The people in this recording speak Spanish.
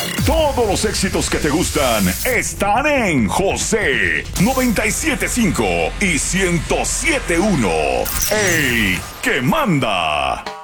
Todos los éxitos que te gustan están en José 97.5 y 107.1. ¡El que manda!